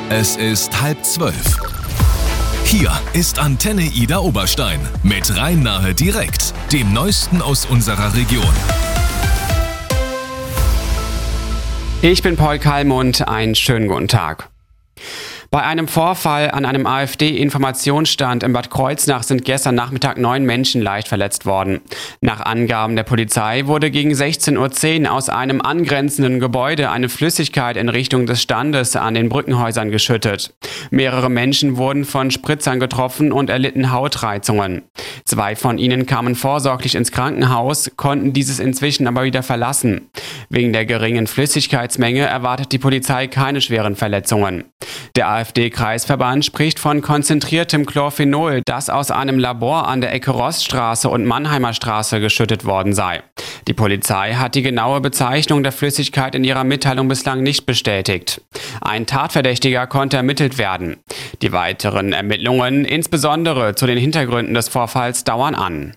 Es ist 11:30. Hier ist Antenne Ida Oberstein mit Rhein-Nahe direkt, dem Neuesten aus unserer Region. Ich bin Paul Kallmund, einen schönen guten Tag. Bei einem Vorfall an einem AfD-Informationsstand in Bad Kreuznach sind gestern Nachmittag 9 Menschen leicht verletzt worden. Nach Angaben der Polizei wurde gegen 16:10 Uhr aus einem angrenzenden Gebäude eine Flüssigkeit in Richtung des Standes an den Brückenhäusern geschüttet. Mehrere Menschen wurden von Spritzern getroffen und erlitten Hautreizungen. 2 von ihnen kamen vorsorglich ins Krankenhaus, konnten dieses inzwischen aber wieder verlassen. Wegen der geringen Flüssigkeitsmenge erwartet die Polizei keine schweren Verletzungen. Der AfD-Kreisverband spricht von konzentriertem Chlorphenol, das aus einem Labor an der Ecke Roststraße und Mannheimer Straße geschüttet worden sei. Die Polizei hat die genaue Bezeichnung der Flüssigkeit in ihrer Mitteilung bislang nicht bestätigt. Ein Tatverdächtiger konnte ermittelt werden. Die weiteren Ermittlungen, insbesondere zu den Hintergründen des Vorfalls, dauern an.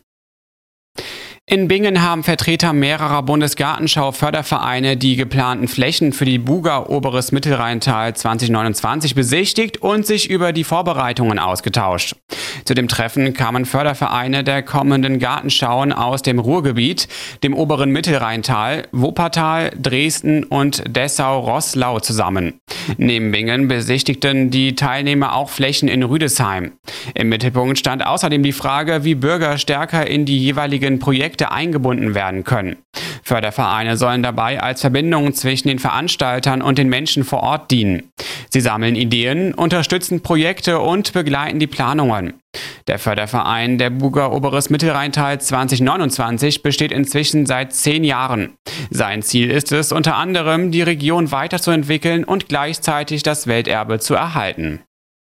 In Bingen haben Vertreter mehrerer Bundesgartenschau-Fördervereine die geplanten Flächen für die Buga Oberes Mittelrheintal 2029 besichtigt und sich über die Vorbereitungen ausgetauscht. Zu dem Treffen kamen Fördervereine der kommenden Gartenschauen aus dem Ruhrgebiet, dem oberen Mittelrheintal, Wuppertal, Dresden und Dessau-Roßlau zusammen. Neben Bingen besichtigten die Teilnehmer auch Flächen in Rüdesheim. Im Mittelpunkt stand außerdem die Frage, wie Bürger stärker in die jeweiligen Projekte eingebunden werden können. Fördervereine sollen dabei als Verbindung zwischen den Veranstaltern und den Menschen vor Ort dienen. Sie sammeln Ideen, unterstützen Projekte und begleiten die Planungen. Der Förderverein der Buga Oberes Mittelrheintal 2029 besteht inzwischen seit 10 Jahren. Sein Ziel ist es, unter anderem die Region weiterzuentwickeln und gleichzeitig das Welterbe zu erhalten.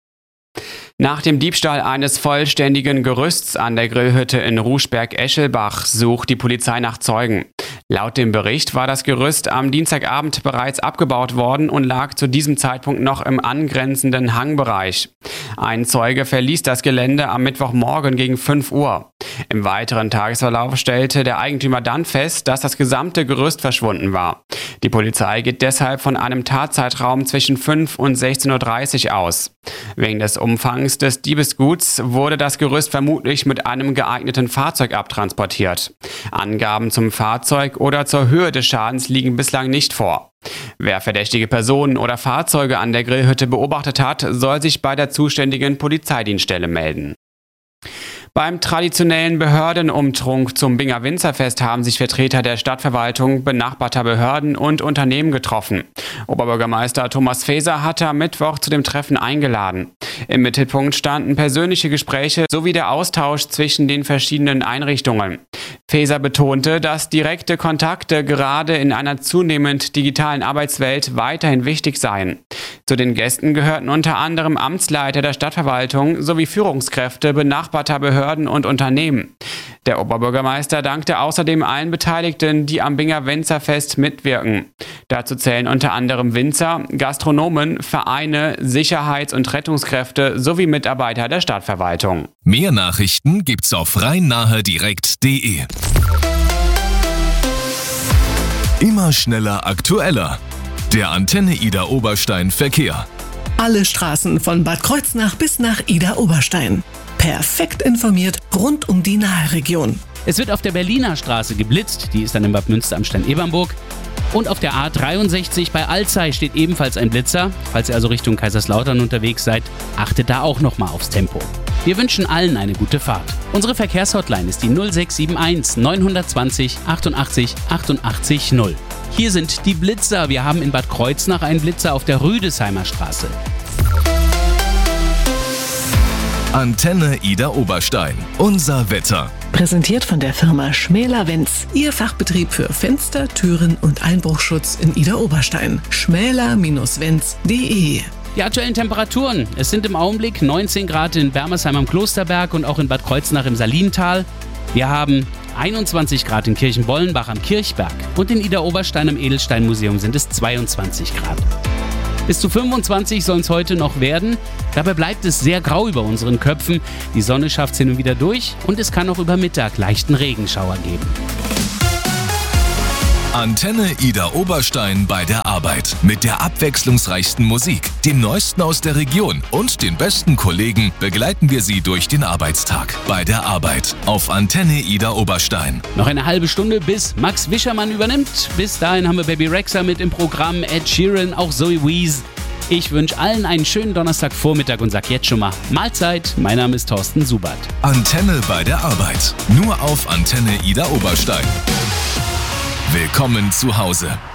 Nach dem Diebstahl eines vollständigen Gerüsts an der Grillhütte in Ruschberg-Eschelbach sucht die Polizei nach Zeugen. Laut dem Bericht war das Gerüst am Dienstagabend bereits abgebaut worden und lag zu diesem Zeitpunkt noch im angrenzenden Hangbereich. Ein Zeuge verließ das Gelände am Mittwochmorgen gegen 5 Uhr. Im weiteren Tagesverlauf stellte der Eigentümer dann fest, dass das gesamte Gerüst verschwunden war. Die Polizei geht deshalb von einem Tatzeitraum zwischen 5 und 16:30 Uhr aus. Wegen des Umfangs des Diebesguts wurde das Gerüst vermutlich mit einem geeigneten Fahrzeug abtransportiert. Angaben zum Fahrzeug oder zur Höhe des Schadens liegen bislang nicht vor. Wer verdächtige Personen oder Fahrzeuge an der Grillhütte beobachtet hat, soll sich bei der zuständigen Polizeidienststelle melden. Beim traditionellen Behördenumtrunk zum Binger Winzerfest haben sich Vertreter der Stadtverwaltung, benachbarter Behörden und Unternehmen getroffen. Oberbürgermeister Thomas Faeser hatte am Mittwoch zu dem Treffen eingeladen. Im Mittelpunkt standen persönliche Gespräche sowie der Austausch zwischen den verschiedenen Einrichtungen. Faeser betonte, dass direkte Kontakte gerade in einer zunehmend digitalen Arbeitswelt weiterhin wichtig seien. Zu den Gästen gehörten unter anderem Amtsleiter der Stadtverwaltung sowie Führungskräfte benachbarter Behörden und Unternehmen. Der Oberbürgermeister dankte außerdem allen Beteiligten, die am Binger Winzerfest mitwirken. Dazu zählen unter anderem Winzer, Gastronomen, Vereine, Sicherheits- und Rettungskräfte sowie Mitarbeiter der Stadtverwaltung. Mehr Nachrichten gibt's auf rhein-nahe-direkt.de. Immer schneller, aktueller. Der Antenne Ida Oberstein Verkehr. Alle Straßen von Bad Kreuznach bis nach Ida Oberstein. Perfekt informiert rund um die Naheregion. Es wird auf der Berliner Straße geblitzt, die ist dann in Bad Münster am Stein-Ebernburg. Und auf der A63 bei Alzey steht ebenfalls ein Blitzer. Falls ihr also Richtung Kaiserslautern unterwegs seid, achtet da auch nochmal aufs Tempo. Wir wünschen allen eine gute Fahrt. Unsere Verkehrshotline ist die 0671 920 88 88 0. Hier sind die Blitzer. Wir haben in Bad Kreuznach einen Blitzer auf der Rüdesheimer Straße. Antenne Ida Oberstein. Unser Wetter. Präsentiert von der Firma Schmäler-Wenz. Ihr Fachbetrieb für Fenster, Türen und Einbruchschutz in Ida Oberstein. schmäler-wenz.de. Die aktuellen Temperaturen. Es sind im Augenblick 19 Grad in Bermersheim am Klosterberg und auch in Bad Kreuznach im Salintal. Wir haben 21 Grad in Kirchenbollenbach am Kirchberg und in Ida Oberstein im Edelsteinmuseum sind es 22 Grad. Bis zu 25 sollen es heute noch werden. Dabei bleibt es sehr grau über unseren Köpfen. Die Sonne schafft es hin und wieder durch und es kann auch über Mittag leichten Regenschauer geben. Antenne Ida Oberstein bei der Arbeit. Mit der abwechslungsreichsten Musik, dem Neuesten aus der Region und den besten Kollegen begleiten wir Sie durch den Arbeitstag. Bei der Arbeit auf Antenne Ida Oberstein. Noch eine halbe Stunde, bis Max Wischermann übernimmt. Bis dahin haben wir Baby Rexha mit im Programm, Ed Sheeran, auch Zoe Wees. Ich wünsche allen einen schönen Donnerstagvormittag und sag jetzt schon mal Mahlzeit. Mein Name ist Thorsten Subert. Antenne bei der Arbeit. Nur auf Antenne Ida Oberstein. Willkommen zu Hause.